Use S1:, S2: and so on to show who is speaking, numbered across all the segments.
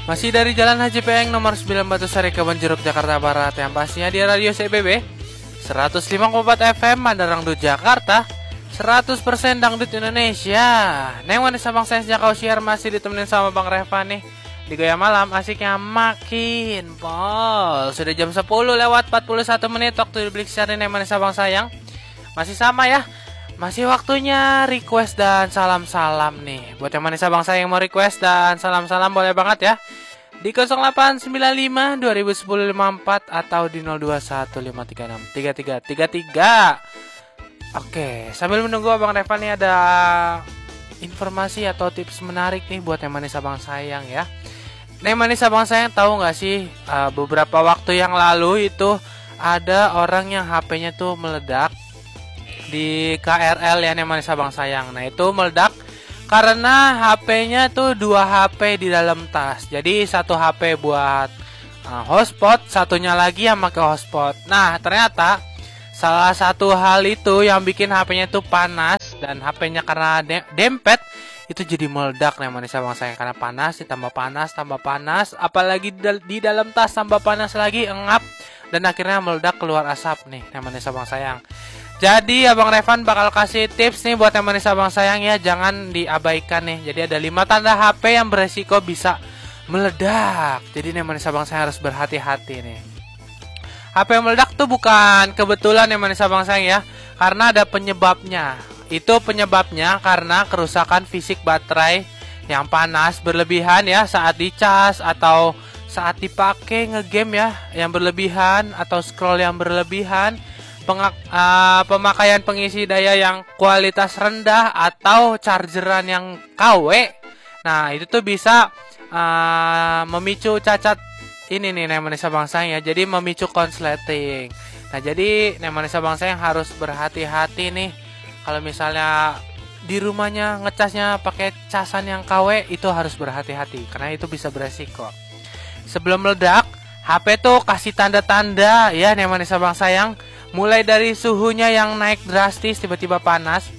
S1: Masih dari Jalan Haji Peng nomor 9 Batusari Kebonjeruk Jakarta Barat. Yang pastinya di Radio CBB 105,4 FM Mandarangdu Jakarta, 100% dangdut Indonesia. Neng manis Sabang Sains Jakau Siar masih ditemenin sama Bang Revan nih. Di Gaya Malam asiknya makin pol. Sudah jam 10 lewat 41 menit waktu di Blik Siar Neng manis Sabang Sayang. Masih sama ya. Masih waktunya request dan salam-salam nih. Buat yang manis Sabang Sayang mau request dan salam-salam boleh banget ya. Di 0895 2010 54 atau di 021 536 3333. Oke, sambil menunggu Abang Revan nih ada informasi atau tips menarik nih buat yang manis Sabang Sayang ya. Yang manis Sabang Sayang tahu nggak sih beberapa waktu yang lalu itu ada orang yang HP-nya tuh meledak di KRL ya, yang manis Sabang Sayang. Nah itu meledak karena HP-nya tuh 2 HP di dalam tas. Jadi 1 HP buat hotspot, satunya lagi yang pakai hotspot. Nah ternyata salah satu hal itu yang bikin HP-nya tuh panas dan HP-nya karena dempet itu jadi meledak nih manis Sabang Sayang. Karena panas ditambah panas, apalagi di dalam tas tambah panas lagi, engap, dan akhirnya meledak keluar asap nih manis Sabang Sayang. Jadi Abang Revan bakal kasih tips nih buat yang manis Sabang Sayang ya, jangan diabaikan nih. Jadi ada 5 tanda HP yang beresiko bisa meledak. Jadi nih manis Sabang Sayang harus berhati-hati nih. HP yang meledak tuh bukan kebetulan yang manis Sabang Sayang ya, karena ada penyebabnya. Itu penyebabnya karena kerusakan fisik baterai yang panas berlebihan ya saat dicas atau saat dipakai ngegame ya yang berlebihan atau scroll yang berlebihan. Pemakaian pengisi daya yang kualitas rendah atau chargeran yang KW. Nah itu tuh bisa memicu cacat ini nih manis Sabang Sayang ya. Jadi memicu konsleting. Nah jadi manis Sabang Sayang harus berhati-hati nih. Kalau misalnya di rumahnya ngecasnya pakai casan yang KW, itu harus berhati-hati karena itu bisa beresiko. Sebelum meledak, HP tuh kasih tanda-tanda ya manis Sabang Sayang. Mulai dari suhunya yang naik drastis tiba-tiba panas,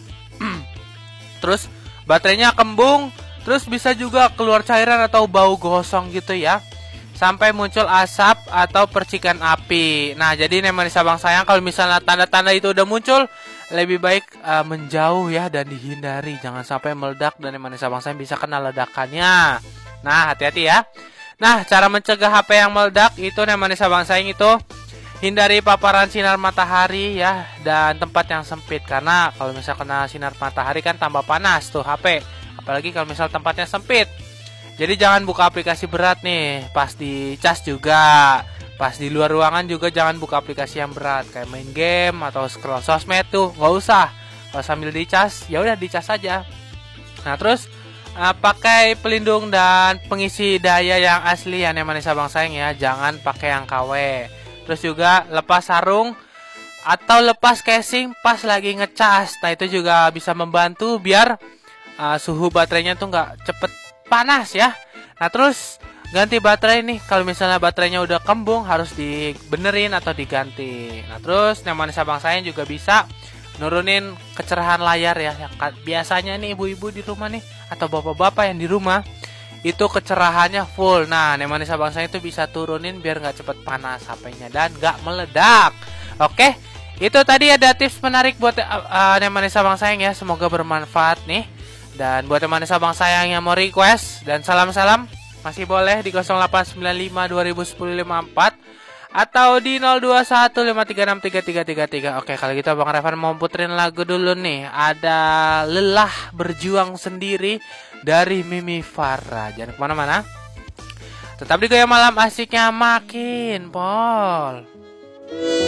S1: terus baterainya kembung, terus bisa juga keluar cairan atau bau gosong gitu ya, sampai muncul asap atau percikan api. Nah jadi manis Sabang Sayang kalau misalnya tanda-tanda itu udah muncul, lebih baik menjauh ya dan dihindari, jangan sampai meledak dan manis Sabang Sayang bisa kena ledakannya. Nah hati-hati ya. Nah cara mencegah HP yang meledak itu manis Sabang Sayang itu hindari paparan sinar matahari ya dan tempat yang sempit, karena kalau misal kena sinar matahari kan tambah panas tuh HP, apalagi kalau misal tempatnya sempit. Jadi jangan buka aplikasi berat nih pas di cas juga, pas di luar ruangan juga jangan buka aplikasi yang berat kayak main game atau scroll sosmed tuh nggak usah. Kalau sambil dicas ya udah dicas aja. Nah terus pakai pelindung dan pengisi daya yang asli ya manis Sabang Sayang ya, jangan pakai yang KW. Terus juga lepas sarung atau lepas casing pas lagi ngecas. Nah itu juga bisa membantu biar suhu baterainya tuh nggak cepet panas ya. Nah terus ganti baterai nih, kalau misalnya baterainya udah kembung harus dibenerin atau diganti. Nah terus manis Sabang Sayang juga bisa nurunin kecerahan layar ya. Biasanya nih ibu-ibu di rumah nih atau bapak-bapak yang di rumah itu kecerahannya full. Nah manis Sabang Sayang itu bisa turunin biar gak cepet panas HP-nya dan gak meledak. Oke, itu tadi ada tips menarik buat manis Sabang Sayang ya. Semoga bermanfaat nih. Dan buat manis Sabang Sayang yang mau request dan salam-salam, masih boleh di 0895 2010 54 atau di 021 536 3333. Oke, kalau gitu Bang Revan mau puterin lagu dulu nih. Ada Lelah Berjuang Sendiri dari Mimi Farah. Jangan kemana-mana, tetap di Gaya Malam asiknya makin pol.